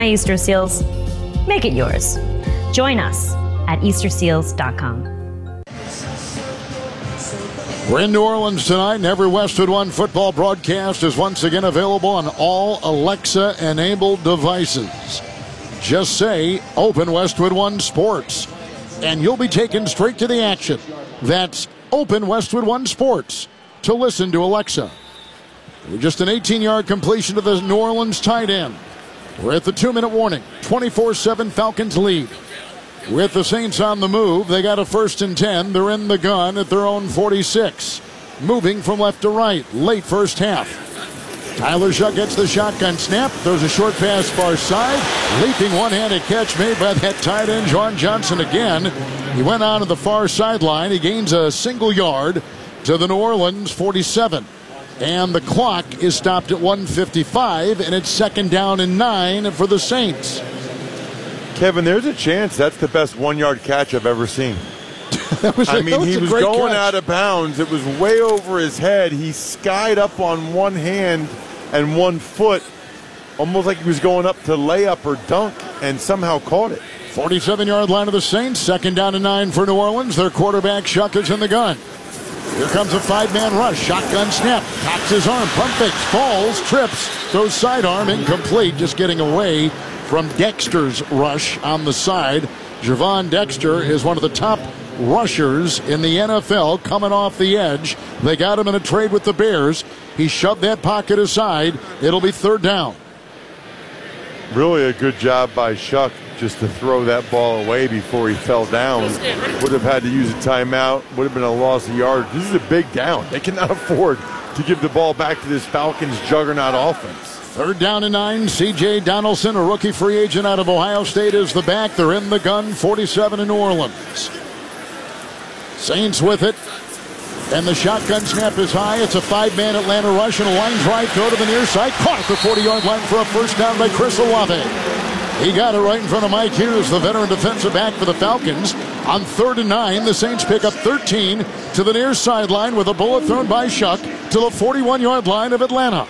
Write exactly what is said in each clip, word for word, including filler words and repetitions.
Easter Seals, make it yours. Join us at Easter Seals dot com. We're in New Orleans tonight, and every Westwood One football broadcast is once again available on all Alexa-enabled devices. Just say, Open Westwood One Sports, and you'll be taken straight to the action. That's Open Westwood One Sports to listen to Alexa. Just an eighteen-yard completion to the New Orleans tight end. We're at the two-minute warning. twenty-four seven Falcons lead. With the Saints on the move, they got a first and ten. They're in the gun at their own forty-six. Moving from left to right, late first half. Tyler Shough gets the shotgun snap. Throws a short pass far side. Leaping one-handed catch made by that tight end, Juwan Johnson again. He went on to the far sideline. He gains a single yard to the New Orleans forty-seven. And the clock is stopped at one fifty-five, and it's second down and nine for the Saints. Kevin, there's a chance that's the best one-yard catch I've ever seen. that was a, I mean, was he was going catch. out of bounds. It was way over his head. He skied up on one hand and one foot, almost like he was going up to layup or dunk, and somehow caught it. forty-seven-yard line of the Saints. Second down and nine for New Orleans. Their quarterback, Shough, is in the gun. Here comes a five-man rush. Shotgun snap. Cocks his arm. Pump fakes. Falls. Trips. Throws sidearm. Incomplete. Just getting away from Dexter's rush on the side. Gervon Dexter is one of the top rushers in the N F L coming off the edge. They got him in a trade with the Bears. He shoved that pocket aside. It'll be third down. Really a good job by Shough just to throw that ball away before he fell down. Would have had to use a timeout. Would have been a loss of yards. This is a big down. They cannot afford to give the ball back to this Falcons juggernaut offense. Third down and nine. C J Donaldson, a rookie free agent out of Ohio State, is the back. They're in the gun. forty-seven in New Orleans. Saints with it. And the shotgun snap is high. It's a five-man Atlanta rush and a line drive throw to the near side. Caught at the forty-yard line for a first down by Chris Olave. He got it right in front of Mike Hughes, the veteran defensive back for the Falcons. On third and nine, the Saints pick up thirteen to the near sideline with a bullet thrown by Shough to the forty-one-yard line of Atlanta.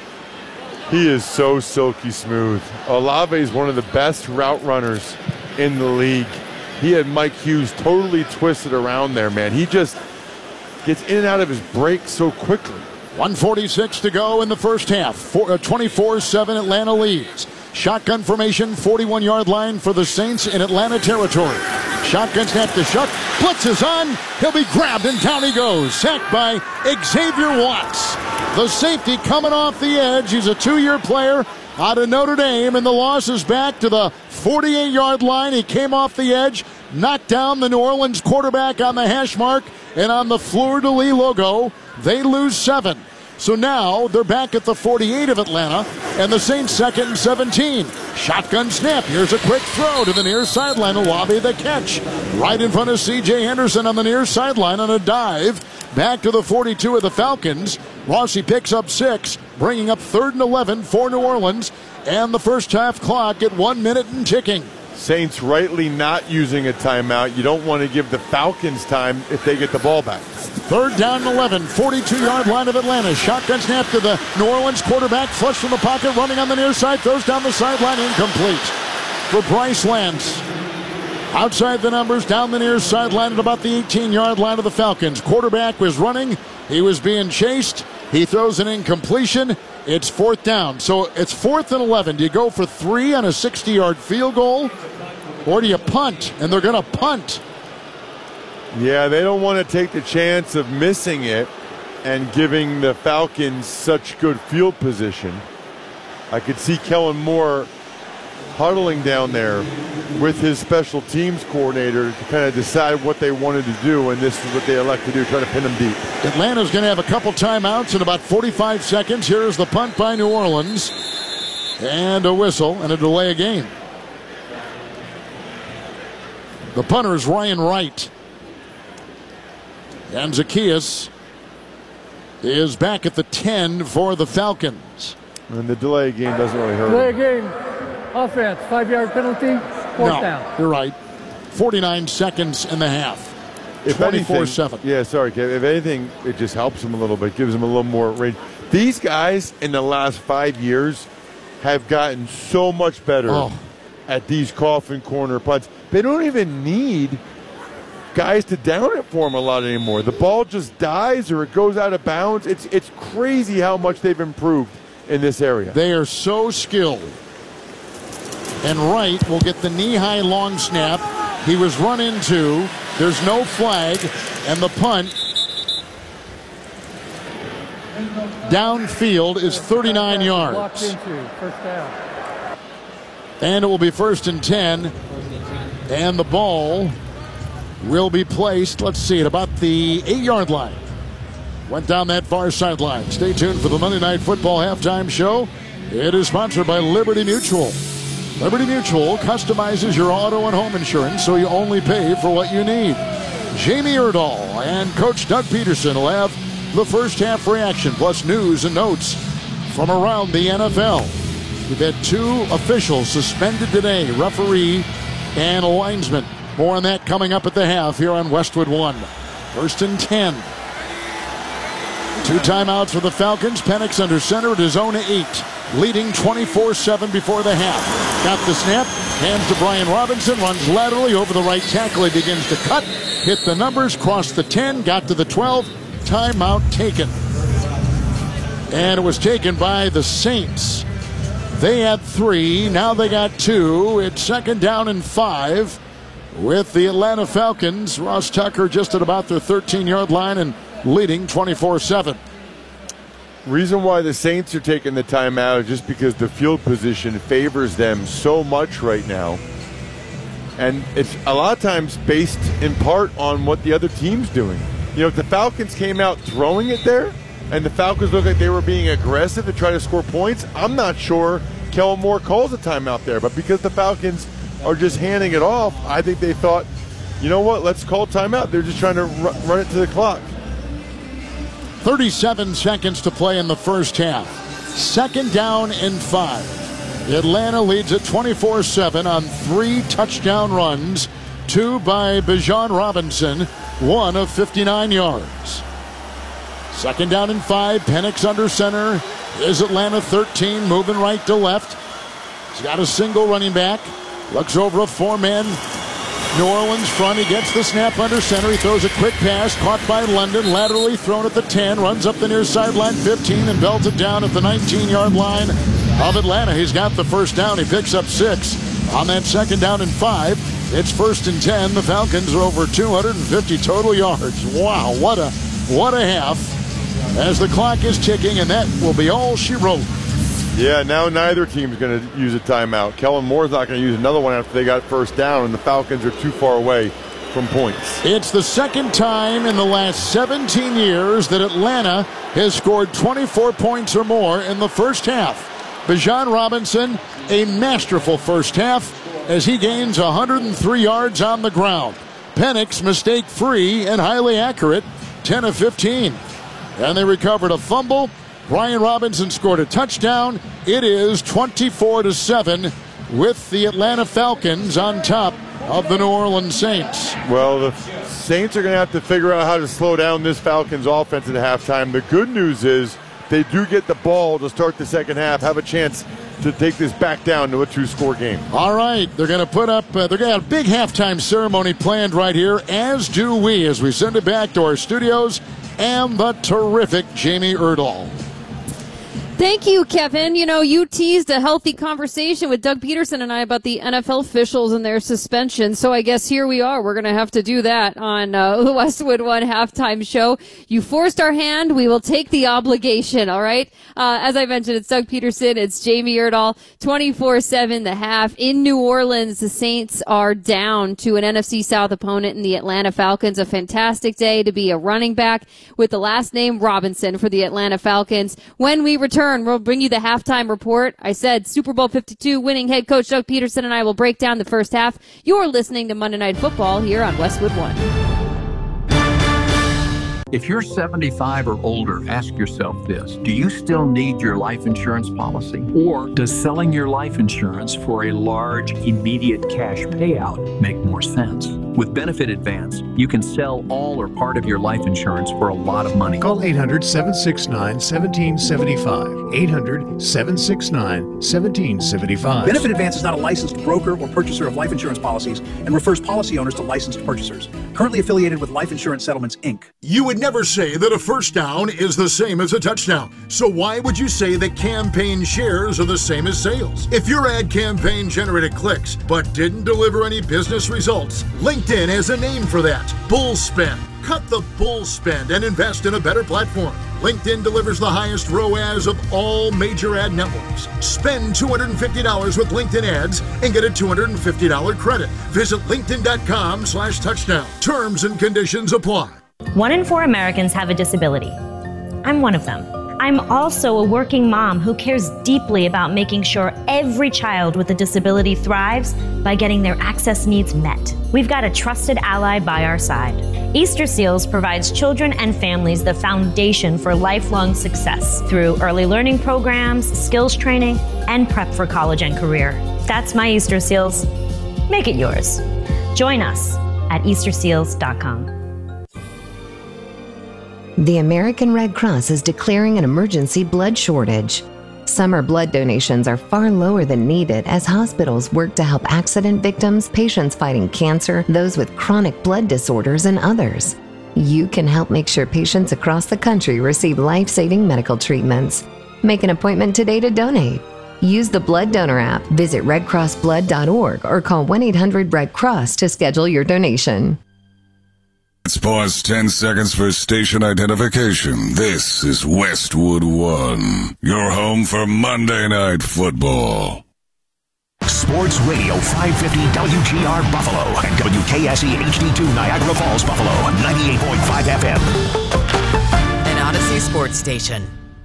He is so silky smooth. Olave is one of the best route runners in the league. He had Mike Hughes totally twisted around there, man. He just gets in and out of his break so quickly. one forty-six to go in the first half. twenty-four seven Atlanta leads. Shotgun formation, forty-one-yard line for the Saints in Atlanta territory. Shotgun snap to Shough. Blitz is on. He'll be grabbed and down he goes. Sacked by Xavier Watts. The safety coming off the edge. He's a two-year player out of Notre Dame, and the loss is back to the forty-eight-yard line. He came off the edge, knocked down the New Orleans quarterback on the hash mark, and on the fleur-de-lis logo, they lose seven. So now they're back at the forty-eight of Atlanta, and the Saints second and seventeen. Shotgun snap. Here's a quick throw to the near sideline. Olave the catch. Right in front of C J Henderson on the near sideline on a dive. Back to the forty-two of the Falcons. Rossi picks up six, bringing up third and eleven for New Orleans, and the first half clock at one minute and ticking. Saints rightly not using a timeout. You don't want to give the Falcons time if they get the ball back. Third down and eleven, forty-two-yard line of Atlanta. Shotgun snap to the New Orleans quarterback, flush from the pocket, running on the near side, throws down the sideline, incomplete for Bryce Lance. Outside the numbers, down the near sideline at about the eighteen-yard line of the Falcons. Quarterback was running. He was being chased. He throws an incompletion. It's fourth down. So it's fourth and eleven. Do you go for three on a sixty-yard field goal, or do you punt? And they're going to punt. Yeah, they don't want to take the chance of missing it and giving the Falcons such good field position. I could see Kellen Moore huddling down there with his special teams coordinator to kind of decide what they wanted to do, and this is what they elect to do, try to pin them deep. Atlanta's going to have a couple timeouts in about forty-five seconds. Here's the punt by New Orleans, and a whistle and a delay of game. The punter is Ryan Wright. And Zacchaeus is back at the ten for the Falcons. And the delay game doesn't really hurt. Delay game. Offense. Five-yard penalty. Fourth no, down. You're right. forty-nine seconds in the half. twenty-four seven. Yeah, sorry, Kev. If anything, it just helps them a little bit, gives them a little more range. These guys in the last five years have gotten so much better oh. at these coffin corner punts. They don't even need guys to down it for them a lot anymore. The ball just dies or it goes out of bounds. It's it's crazy how much they've improved in this area. They are so skilled. And Wright will get the knee-high long snap. He was run into. There's no flag. And the punt downfield is thirty-nine yards. And it will be first and ten. And the ball will be placed, let's see, at about the eight-yard line. Went down that far sideline. Stay tuned for the Monday Night Football halftime show. It is sponsored by Liberty Mutual. Liberty Mutual customizes your auto and home insurance so you only pay for what you need. Jamie Erdahl and Coach Doug Peterson will have the first half reaction, plus news and notes from around the N F L. We've had two officials suspended today, referee and a linesman. More on that coming up at the half here on Westwood One. First and ten. Two timeouts for the Falcons. Penix under center at his own eight, leading twenty-four seven before the half. Got the snap, hands to Brian Robinson, runs laterally over the right tackle. He begins to cut, hit the numbers, crossed the ten, got to the twelve. Timeout taken. And it was taken by the Saints. They had three, now they got two. It's second down and five with the Atlanta Falcons. Ross Tucker just at about their thirteen-yard line and leading twenty-four seven. Reason why the Saints are taking the timeout is just because the field position favors them so much right now. And it's a lot of times based in part on what the other team's doing. You know, if the Falcons came out throwing it there and the Falcons looked like they were being aggressive to try to score points, I'm not sure Kellen Moore calls a timeout there. But because the Falcons are just handing it off, I think they thought, you know what, let's call timeout. They're just trying to run, run it to the clock. thirty-seven seconds to play in the first half. Second down and five. Atlanta leads at twenty-four seven on three touchdown runs. Two by Bijan Robinson, one of fifty-nine yards. Second down and five. Penix under center. Is Atlanta thirteen, moving right to left. He's got a single running back. Looks over a four-man New Orleans front. He gets the snap under center. He throws a quick pass, caught by London, laterally thrown at the ten, runs up the near sideline fifteen and belts it down at the nineteen-yard line of Atlanta. He's got the first down. He picks up six on that second down and five. It's first and ten. The Falcons are over two hundred fifty total yards. Wow, what a what a half as the clock is ticking, and that will be all she wrote. Yeah, now neither team's going to use a timeout. Kellen Moore's not going to use another one after they got first down, and the Falcons are too far away from points. It's the second time in the last seventeen years that Atlanta has scored twenty-four points or more in the first half. Bijan Robinson, a masterful first half as he gains one hundred three yards on the ground. Penix, mistake-free and highly accurate, ten of fifteen. And they recovered a fumble. Brian Robinson scored a touchdown. It is twenty-four to seven with the Atlanta Falcons on top of the New Orleans Saints. Well, the Saints are going to have to figure out how to slow down this Falcons offense at halftime. The good news is they do get the ball to start the second half, have a chance to take this back down to a two-score game. All right, they're going to put up, uh, they're going to have a big halftime ceremony planned right here, as do we, as we send it back to our studios and the terrific Jamie Erdahl. Thank you, Kevin. You know, you teased a healthy conversation with Doug Peterson and I about the N F L officials and their suspension. So I guess here we are. We're going to have to do that on uh, the Westwood One halftime show. You forced our hand. We will take the obligation. All right. Uh, as I mentioned, it's Doug Peterson. It's Jamie Erdahl. twenty-four seven the half in New Orleans. The Saints are down to an N F C South opponent in the Atlanta Falcons. A fantastic day to be a running back with the last name Robinson for the Atlanta Falcons. When we return, we'll bring you the halftime report. I said Super Bowl fifty-two winning head coach Doug Peterson and I will break down the first half. You're listening to Monday Night Football here on Westwood One. If you're seventy-five or older, ask yourself this. Do you still need your life insurance policy? Or does selling your life insurance for a large, immediate cash payout make more sense? With Benefit Advance, you can sell all or part of your life insurance for a lot of money. Call eight hundred, seven six nine, one seven seven five. eight hundred, seven six nine, one seven seven five. Benefit Advance is not a licensed broker or purchaser of life insurance policies and refers policy owners to licensed purchasers. Currently affiliated with Life Insurance Settlements, Incorporated. You would never say that a first down is the same as a touchdown. So why would you say that campaign shares are the same as sales? If your ad campaign generated clicks but didn't deliver any business results, LinkedIn has a name for that. Bull spend. Cut the bull spend and invest in a better platform. LinkedIn delivers the highest R O A S of all major ad networks. Spend two hundred fifty dollars with LinkedIn ads and get a two hundred fifty dollars credit. Visit linkedin.com slash touchdown. Terms and conditions apply. One in four Americans have a disability. I'm one of them. I'm also a working mom who cares deeply about making sure every child with a disability thrives by getting their access needs met. We've got a trusted ally by our side. Easter Seals provides children and families the foundation for lifelong success through early learning programs, skills training, and prep for college and career. That's my Easter Seals. Make it yours. Join us at easter seals dot com. The American Red Cross is declaring an emergency blood shortage. Summer blood donations are far lower than needed as hospitals work to help accident victims, patients fighting cancer, those with chronic blood disorders, and others. You can help make sure patients across the country receive life-saving medical treatments. Make an appointment today to donate. Use the Blood Donor app, visit red cross blood dot org, or call one eight hundred red cross to schedule your donation. Let's pause ten seconds for station identification. This is Westwood One, your home for Monday Night Football. Sports Radio five fifty W G R Buffalo and W K S E H D two Niagara Falls, Buffalo, ninety-eight point five F M. An Odyssey Sports Station.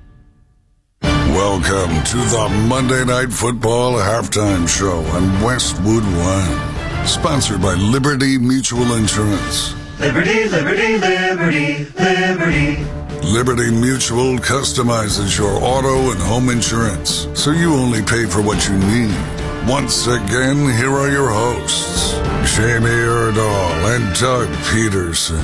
Welcome to the Monday Night Football Halftime Show on Westwood One. Sponsored by Liberty Mutual Insurance. Liberty, liberty, liberty, liberty. Liberty Mutual customizes your auto and home insurance, so you only pay for what you need. Once again, here are your hosts, Jamie Erdahl and Doug Peterson.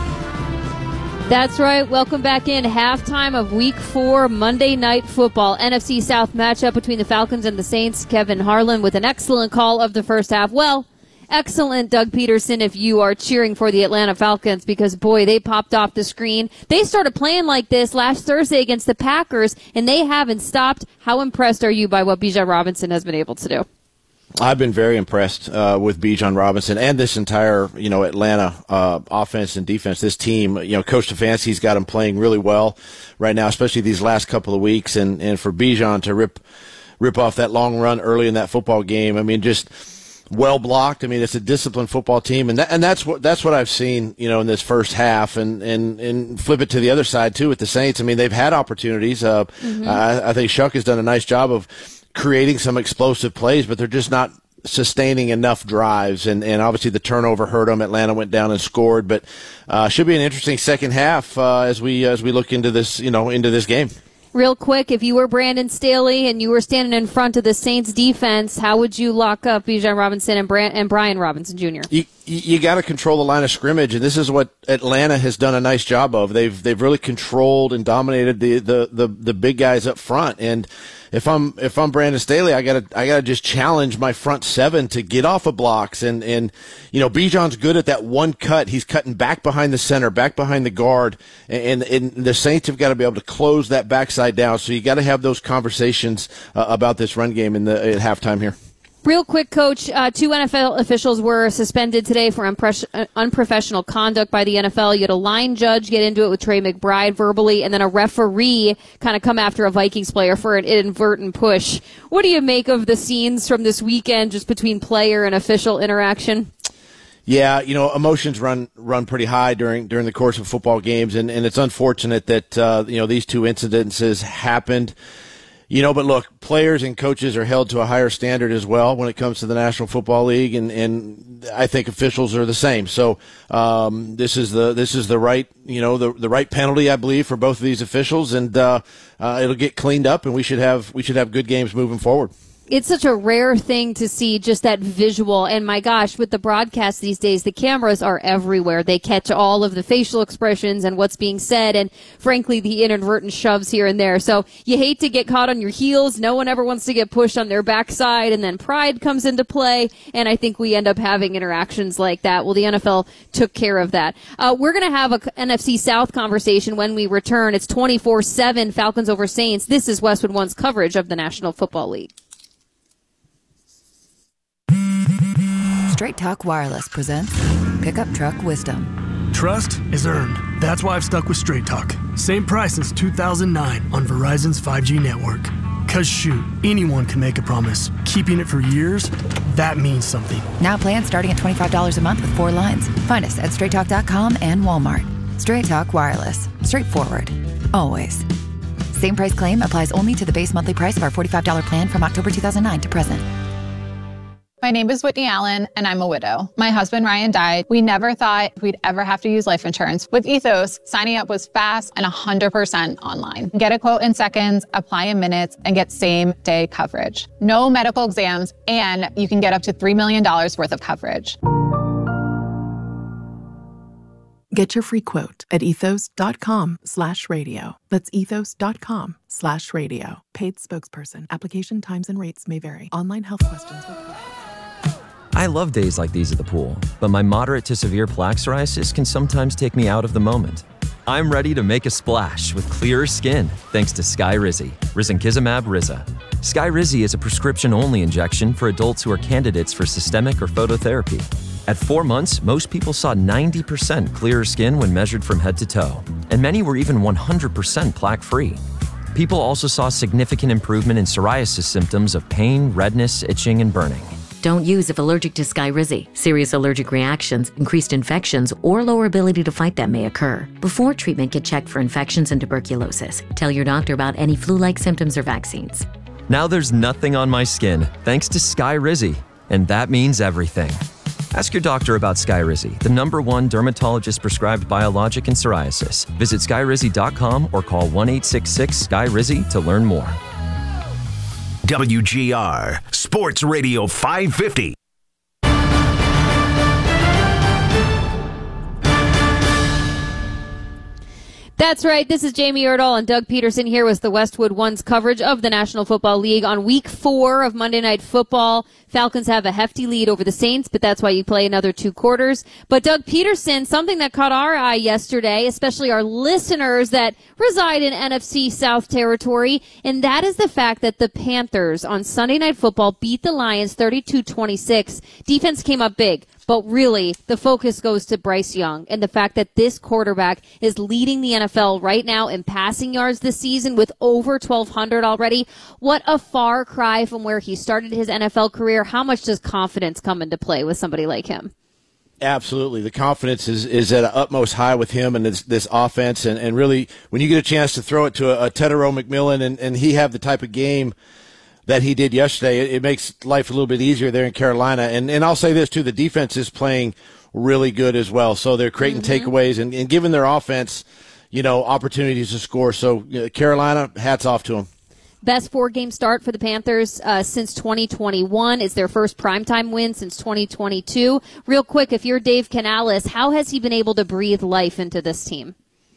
That's right. Welcome back in. Halftime of Week four Monday Night Football. N F C South matchup between the Falcons and the Saints. Kevin Harlan with an excellent call of the first half. Well, excellent, Doug Peterson, if you are cheering for the Atlanta Falcons, because, boy, they popped off the screen. They started playing like this last Thursday against the Packers, and they haven't stopped. How impressed are you by what Bijan Robinson has been able to do? I've been very impressed uh, with Bijan Robinson and this entire, you know, Atlanta uh, offense and defense. This team, you know, Coach Stefanski's got them playing really well right now, especially these last couple of weeks. And, and for Bijan to rip rip off that long run early in that football game, I mean, just well blocked. I mean, it's a disciplined football team, and that, and that's what that's what I've seen, you know, in this first half. And, and, and flip it to the other side too with the Saints. I mean, they've had opportunities. Uh, mm-hmm. I, I think Shuck has done a nice job of creating some explosive plays, but they're just not sustaining enough drives. And, and obviously the turnover hurt them. Atlanta went down and scored, but uh, should be an interesting second half uh, as we as we look into this, you know, into this game. Real quick, if you were Brandon Staley and you were standing in front of the Saints defense, how would you lock up Bijan Robinson and, Brand- and Brian Robinson Junior? You, you got to control the line of scrimmage, and this is what Atlanta has done a nice job of. They've they've really controlled and dominated the the, the, the big guys up front. And if I'm if I'm Brandon Staley, I gotta I gotta just challenge my front seven to get off of blocks. And, and you know, Bijan's good at that one cut. He's cutting back behind the center, back behind the guard, and, and the Saints have got to be able to close that backside down. So you got to have those conversations uh, about this run game in the at halftime here. Real quick, Coach, uh, two N F L officials were suspended today for unpre- uh, unprofessional conduct by the N F L. You had a line judge get into it with Trey McBride verbally, and then a referee kind of come after a Vikings player for an inadvertent push. What do you make of the scenes from this weekend just between player and official interaction? Yeah, you know, emotions run run pretty high during during the course of football games, and, and it's unfortunate that, uh, you know, these two incidences happened. You know, but look, players and coaches are held to a higher standard as well when it comes to the National Football League, and, and I think officials are the same. So um, this is the this is the right you know the the right penalty, I believe, for both of these officials, and uh, uh, it'll get cleaned up, and we should have we should have good games moving forward. It's such a rare thing to see, just that visual. And my gosh, with the broadcast these days, the cameras are everywhere. They catch all of the facial expressions and what's being said, and frankly, the inadvertent shoves here and there. So you hate to get caught on your heels. No one ever wants to get pushed on their backside, and then pride comes into play. And I think we end up having interactions like that. Well, the N F L took care of that. Uh, we're going to have a N F C South conversation when we return. It's twenty-four seven Falcons over Saints. This is Westwood One's coverage of the National Football League. Straight Talk Wireless presents Pickup Truck Wisdom. Trust is earned. That's why I've stuck with Straight Talk. Same price since two thousand nine on Verizon's five G network. Cause shoot, anyone can make a promise. Keeping it for years, that means something. Now plans starting at twenty-five dollars a month with four lines. Find us at straight talk dot com and Walmart. Straight Talk Wireless. Straightforward. Always. Same price claim applies only to the base monthly price of our forty-five dollars plan from October two thousand nine to present. My name is Whitney Allen, and I'm a widow. My husband, Ryan, died. We never thought we'd ever have to use life insurance. With Ethos, signing up was fast and one hundred percent online. Get a quote in seconds, apply in minutes, and get same-day coverage. No medical exams, and you can get up to three million dollars worth of coverage. Get your free quote at ethos.com slash radio. That's ethos.com slash radio. Paid spokesperson. Application times and rates may vary. Online health questions will apply. I love days like these at the pool, but my moderate to severe plaque psoriasis can sometimes take me out of the moment. I'm ready to make a splash with clearer skin thanks to Skyrizi, risankizumab Riza. Skyrizi is a prescription-only injection for adults who are candidates for systemic or phototherapy. At four months, most people saw ninety percent clearer skin when measured from head to toe, and many were even one hundred percent plaque-free. People also saw significant improvement in psoriasis symptoms of pain, redness, itching, and burning. Don't use if allergic to Skyrizi. Serious allergic reactions, increased infections, or lower ability to fight them may occur. Before treatment, get checked for infections and tuberculosis. Tell your doctor about any flu-like symptoms or vaccines. Now there's nothing on my skin thanks to Skyrizi, and that means everything. Ask your doctor about Skyrizi, the number one dermatologist-prescribed biologic in psoriasis. Visit skyrizi dot com or call one eight six six Sky Rizi to learn more. W G R Sports Radio five fifty. That's right. This is Jamie Erdahl and Doug Peterson here with the Westwood One's coverage of the National Football League on week four of Monday Night Football. Falcons have a hefty lead over the Saints, but that's why you play another two quarters. But Doug Peterson, something that caught our eye yesterday, especially our listeners that reside in N F C South territory, and that is the fact that the Panthers on Sunday Night Football beat the Lions thirty-two twenty-six. Defense came up big. But really, the focus goes to Bryce Young and the fact that this quarterback is leading the N F L right now in passing yards this season with over twelve hundred already. What a far cry from where he started his N F L career. How much does confidence come into play with somebody like him? Absolutely. The confidence is, is at an utmost high with him and this, this offense. And, and really, when you get a chance to throw it to a, a Tedero McMillan and, and he have the type of game that he did yesterday, it, it makes life a little bit easier there in Carolina. And and I'll say this, too, the defense is playing really good as well. So they're creating mm-hmm. takeaways and, and giving their offense, you know, opportunities to score. So uh, Carolina, hats off to them. Best four-game start for the Panthers uh, since twenty twenty-one. It's their first primetime win since twenty twenty-two. Real quick, if you're Dave Canales, how has he been able to breathe life into this team?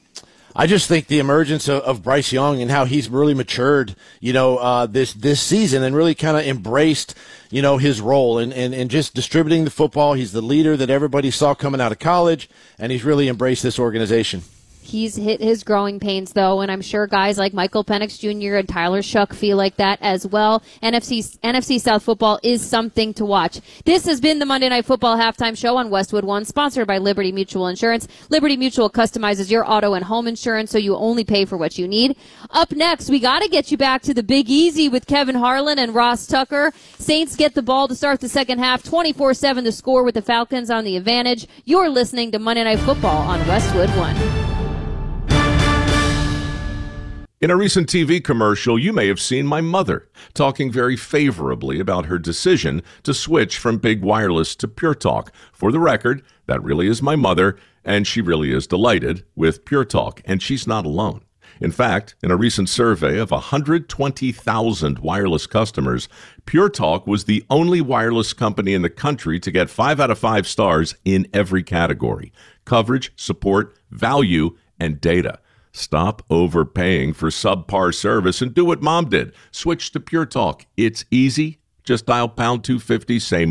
I just think the emergence of, of Bryce Young and how he's really matured, you know, uh, this this season and really kind of embraced, you know, his role and, and, and just distributing the football. He's the leader that everybody saw coming out of college, and he's really embraced this organization. He's hit his growing pains, though, and I'm sure guys like Michael Penix Junior and Tyler Shuck feel like that as well. N F C N F C South football is something to watch. This has been the Monday Night Football Halftime Show on Westwood One, sponsored by Liberty Mutual Insurance. Liberty Mutual customizes your auto and home insurance so you only pay for what you need. Up next, we got to get you back to the Big Easy with Kevin Harlan and Ross Tucker. Saints get the ball to start the second half, twenty-four seven to score with the Falcons on the advantage. You're listening to Monday Night Football on Westwood One. In a recent T V commercial, you may have seen my mother talking very favorably about her decision to switch from Big Wireless to Pure Talk. For the record, that really is my mother, and she really is delighted with Pure Talk, and she's not alone. In fact, in a recent survey of one hundred twenty thousand wireless customers, Pure Talk was the only wireless company in the country to get five out of five stars in every category: coverage, support, value, and data. Stop overpaying for subpar service and do what Mom did. Switch to Pure Talk. It's easy. Just dial pound two fifty, say